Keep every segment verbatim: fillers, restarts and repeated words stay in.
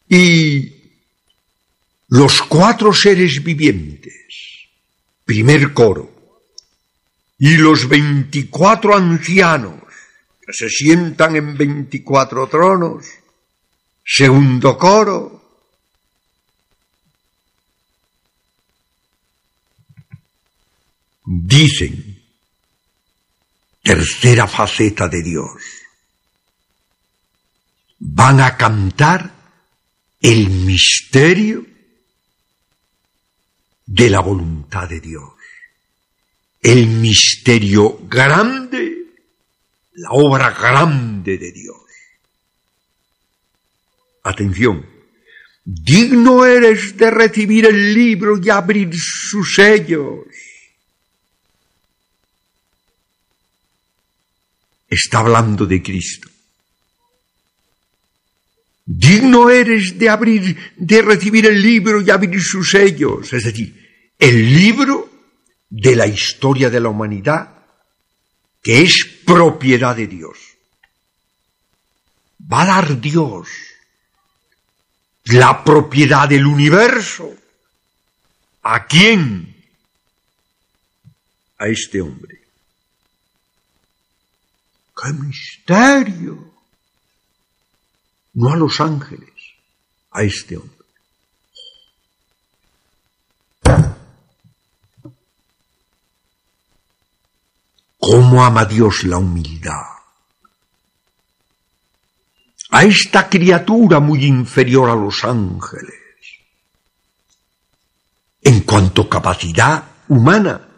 Y los cuatro seres vivientes, primer coro, y los veinticuatro ancianos que se sientan en veinticuatro tronos, segundo coro, dicen, tercera faceta de Dios, van a cantar el misterio de la voluntad de Dios, el misterio grande, la obra grande de Dios. Atención, digno eres de recibir el libro y abrir sus sellos. Está hablando de Cristo. Digno eres de abrir, de recibir el libro y abrir sus sellos, es decir, el libro de la historia de la humanidad, que es propiedad de Dios. Va a dar Dios la propiedad del universo. ¿A quién? A este hombre. ¡Qué misterio! No a los ángeles, a este hombre. ¿Cómo ama Dios la humildad? A esta criatura muy inferior a los ángeles, en cuanto a capacidad humana.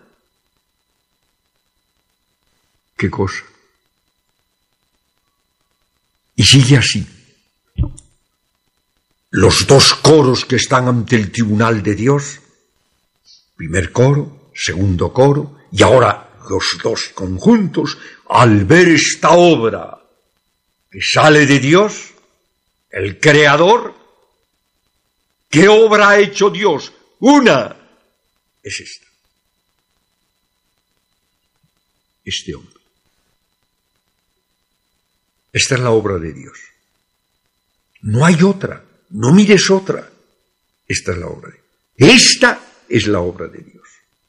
¿Qué cosa? Y sigue así. Los dos coros que están ante el tribunal de Dios, primer coro, segundo coro, y ahora los dos conjuntos, al ver esta obra que sale de Dios, el Creador, ¿qué obra ha hecho Dios? Una es esta. Este hombre. Esta es la obra de Dios. No hay otra. No mires otra. Esta es la obra de Dios. Esta es la obra de Dios.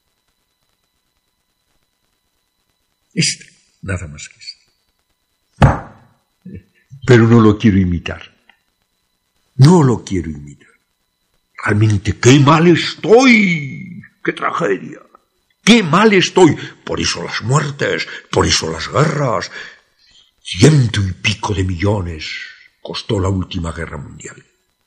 Esta, nada más que esta. Pero no lo quiero imitar. No lo quiero imitar. Realmente, qué mal estoy. Qué tragedia. Qué mal estoy. Por eso las muertes, por eso las guerras. Ciento y pico de millones costó la última guerra mundial.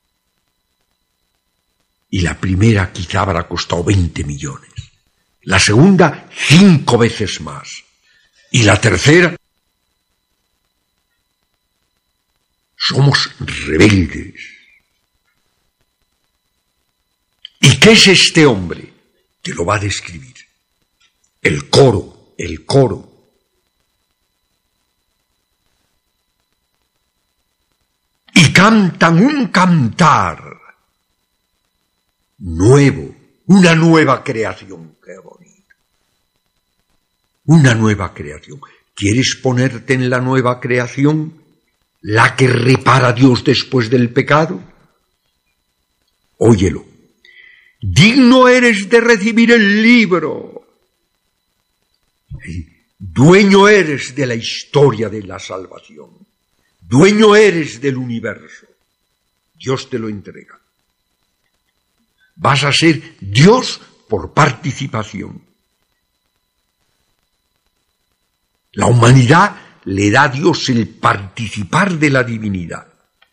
Y la primera quizá habrá costado veinte millones. La segunda, cinco veces más. Y la tercera, somos rebeldes. ¿Y qué es este hombre? Te lo va a describir. El coro, el coro. Y cantan un cantar nuevo, una nueva creación. ¡Qué bonito! Una nueva creación. ¿Quieres ponerte en la nueva creación? ¿La que repara Dios después del pecado? Óyelo. Digno eres de recibir el libro. Dueño eres de la historia de la salvación. Dueño eres del universo. Dios te lo entrega. Vas a ser Dios por participación. La humanidad le da a Dios el participar de la divinidad.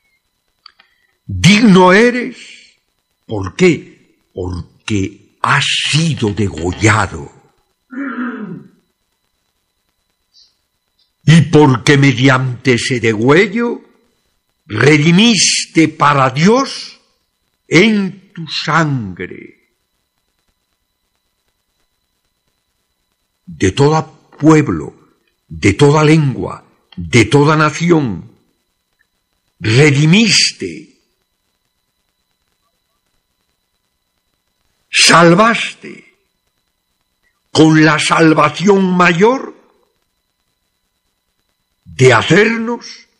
Digno eres. ¿Por qué? Porque has sido degollado. Y porque mediante ese degüello redimiste para Dios en tu sangre de todo pueblo, de toda lengua, de toda nación, redimiste, salvaste con la salvación mayor de hacernos